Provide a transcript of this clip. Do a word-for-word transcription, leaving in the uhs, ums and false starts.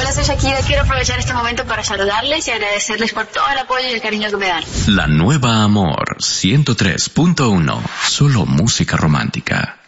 Hola, soy Shakira. Quiero aprovechar este momento para saludarles y agradecerles por todo el apoyo y el cariño que me dan. La Nueva Amor ciento tres punto uno. Solo música romántica.